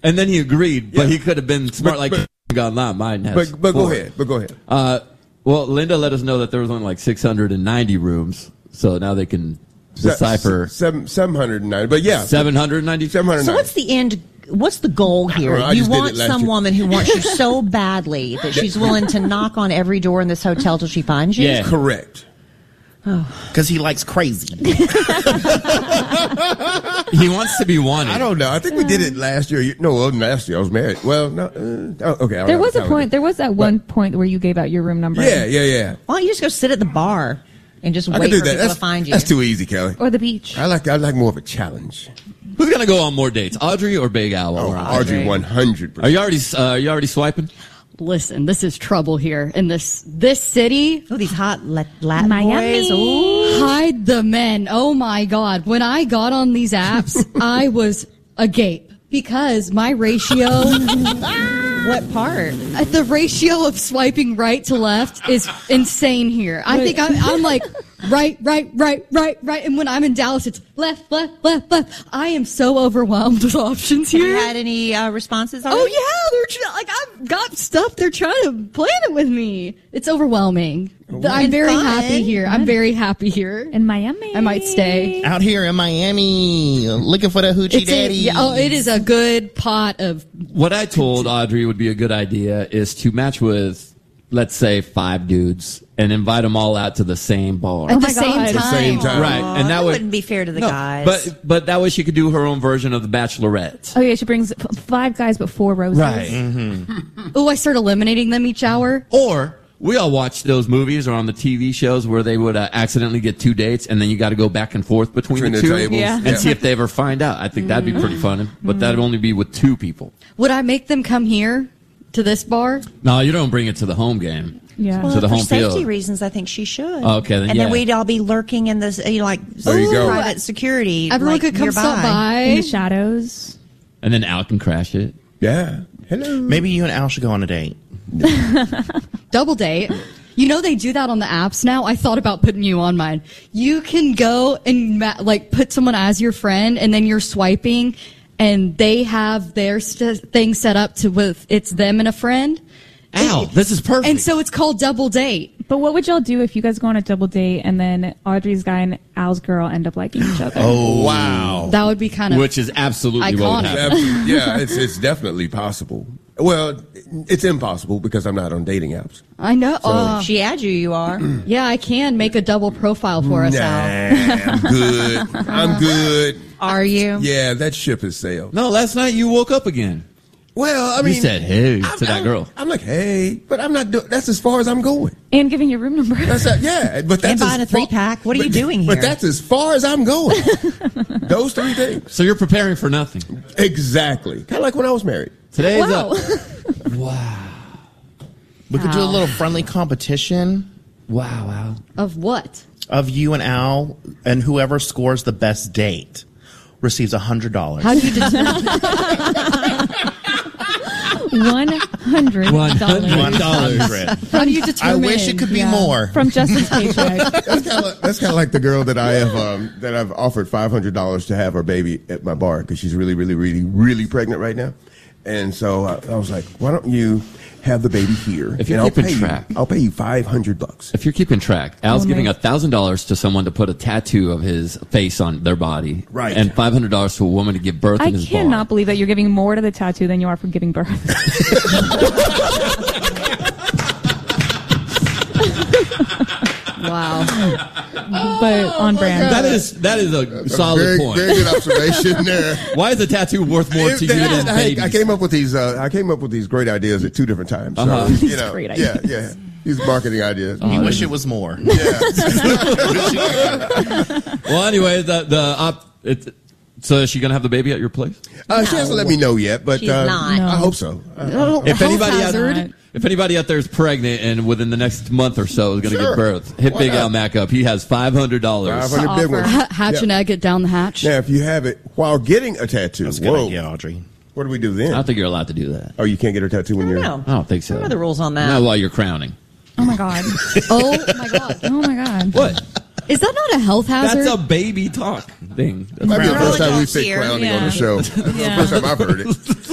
And then he agreed, but he could have been smart gone, not mine has. But go ahead. Well, Linda let us know that there was only like 690 rooms, so now they can decipher 790. But yeah, 790. So what's the end? What's the goal here? You want some woman who wants you so badly that she's willing to knock on every door in this hotel till she finds you? Yeah, correct. Because he likes crazy. He wants to be wanted. I don't know. I think we did it last year. No, well, last year I was married. Well, no. Okay. There was a point. There was that one point where you gave out your room number. Yeah. Why don't you just go sit at the bar and just wait for people to find you? That's too easy, Kelly. Or the beach. I like more of a challenge. Who's gonna go on more dates, Audrey or Big Al? Audrey, 100%. Are you already swiping? Listen, this is trouble here in this city. Oh, these hot Latin Miami. boys. Ooh. Hide the men. Oh my God. When I got on these apps, I was agape because my ratio. What part? The ratio of swiping right to left is insane here. I think I'm like right. And when I'm in Dallas, it's left. I am so overwhelmed with options here. Have you had any responses already? Oh, yeah. They're I've got stuff. They're trying to plan it with me. It's overwhelming. I'm very happy here. I'm very happy here. In Miami. I might stay. Out here in Miami, looking for the hoochie daddy. It is a good pot of... What I told Audrey would be a good idea is to match with, let's say, 5 dudes and invite them all out to the same bar. At the same time. Right. And that wouldn't be fair to the guys. But that way she could do her own version of The Bachelorette. Oh, yeah, she brings 5 guys but 4 roses. Right. Oh, I start eliminating them each hour? Or... we all watch those movies or on the TV shows where they would accidentally get 2 dates, and then you got to go back and forth between the 2 and see if they ever find out. I think that'd be pretty fun, but that'd only be with 2 people. Would I make them come here to this bar? No, you don't bring it to the home game. Yeah. Well, to the home for safety field. reasons, I think she should. Okay, then then we'd all be lurking in this, There you go. private security. Everyone could come stop by. In the shadows. And then Al can crash it. Yeah. Hello. Maybe you and Al should go on a date. Double date. You know they do that on the apps now. I thought about putting you on mine. You can go and put someone as your friend, and then you're swiping, and they have their thing set up with it's them and a friend. Al, this is perfect. And so it's called double date. But what would y'all do if you guys go on a double date and then Audrey's guy and Al's girl end up liking each other? Oh, wow. That would be kind of which is absolutely what would happen. Yeah, it's definitely possible. Well, it's impossible because I'm not on dating apps. I know. If she adds you, you are. Yeah, I can make a double profile for us, Al. I'm good. Are you? Yeah, that ship has sailed. No, last night you woke up again. Well, I mean, you said hey to that girl. I'm like, hey, but I'm not doing. That's as far as I'm going. And giving your room number. But that's and buying a 3-pack. What are you doing here? But that's as far as I'm going. Those 3 things. So you're preparing for nothing. Exactly. Kind of like when I was married. Today's Wow. We could do a little friendly competition. Wow. Of what? Of you and Al, and whoever scores the best date receives $100. How do you determine? $100. $100. How do you determine? I wish it could be more. From Justin's paycheck. That's kind of like the girl that I have that I've offered $500 to have her baby at my bar because she's really pregnant right now. And so I was like, why don't you have the baby here? If you're keeping track, I'll pay you $500. If you're keeping track, Al's giving $1,000 to someone to put a tattoo of his face on their body, right? And $500 to a woman to give birth in his bar. I cannot believe that you're giving more to the tattoo than you are for giving birth. Wow. But on brand. That is a solid point. Very good observation there. Why is a tattattoo worth more to you than babies? I came up with these great ideas at 2 different times. So, great ideas. Yeah. These marketing ideas. You wish it was more. Yeah. Well, anyway, so is she gonna have the baby at your place? She hasn't let me know yet, but she's not. I hope so. If anybody out there is pregnant and within the next month or so is going to give birth, hit Big Al Mac up. He has $500. 500 big ones. Hatch an egg it down the hatch. Now, if you have it while getting a tattoo, That's a good idea, Audrey. What do we do then? I don't think you're allowed to do that. Oh, you can't get her tattoo when you're... No. I don't think so. What are the rules on that? Not while you're crowning. Oh my God. Oh my God. Oh my God. What? Is that not a health hazard? That's a baby talk thing. Might be the first time we adults say here. crowning on the show. That's the first time I've heard it.